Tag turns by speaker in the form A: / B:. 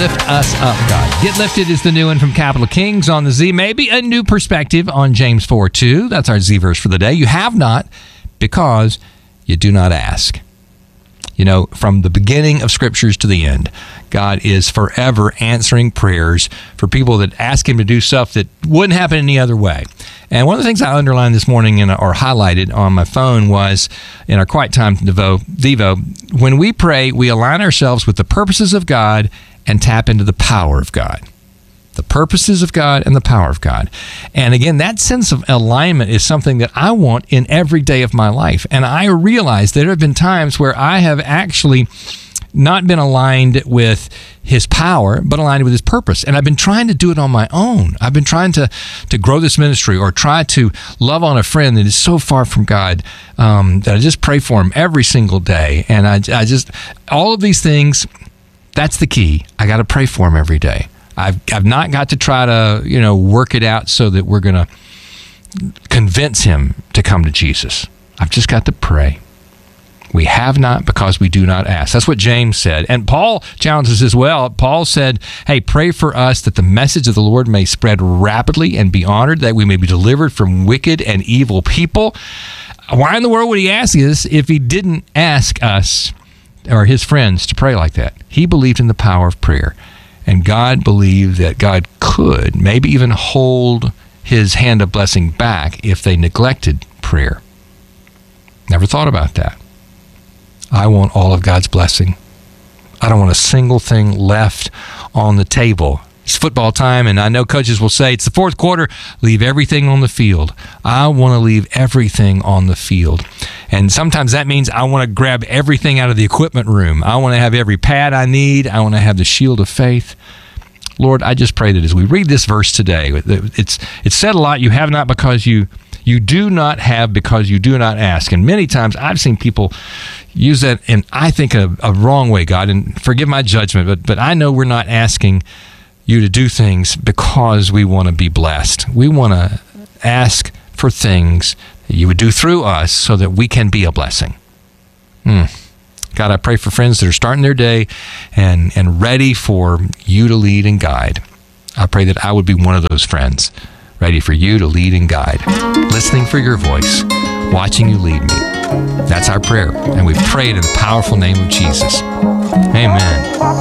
A: lift us up, God. Get Lifted is the new one from Capital Kings on the Z. Maybe a new perspective on James 4:2. That's our Z verse for the day. You have not because you do not ask. You know, from the beginning of Scriptures to the end, God is forever answering prayers for people that ask Him to do stuff that wouldn't happen any other way. And one of the things I underlined this morning or highlighted on my phone was in our Quiet Time Devo, when we pray, we align ourselves with the purposes of God and tap into the power of God. The purposes of God and the power of God. And again, that sense of alignment is something that I want in every day of my life. And I realize there have been times where I have actually not been aligned with His power, but aligned with His purpose. And I've been trying to do it on my own. I've been trying to grow this ministry or try to love on a friend that is so far from God that I just pray for him every single day. And I just, all of these things, that's the key. I got to pray for him every day. I've not got to try to, work it out so that we're going to convince him to come to Jesus. I've just got to pray. We have not because we do not ask. That's what James said. And Paul challenges as well. Paul said, hey, pray for us that the message of the Lord may spread rapidly and be honored, that we may be delivered from wicked and evil people. Why in the world would he ask us if he didn't ask us or his friends to pray like that? He believed in the power of prayer. And God believed that God could maybe even hold His hand of blessing back if they neglected prayer. Never thought about that. I want all of God's blessing. I don't want a single thing left on the table. It's football time, and I know coaches will say, it's the fourth quarter, leave everything on the field. I want to leave everything on the field. And sometimes that means I want to grab everything out of the equipment room. I want to have every pad I need. I want to have the shield of faith. Lord, I just pray that as we read this verse today, it's said a lot, you have not because you do not have because you do not ask. And many times I've seen people use that in, I think, a wrong way, God, and forgive my judgment, but I know we're not asking you to do things because we want to be blessed. We want to ask for things that you would do through us so that we can be a blessing. God, I pray for friends that are starting their day and ready for you to lead and guide. I pray that I would be one of those friends, ready for you to lead and guide, listening for your voice, watching you lead me. That's our prayer, and we pray it in the powerful name of Jesus. Amen.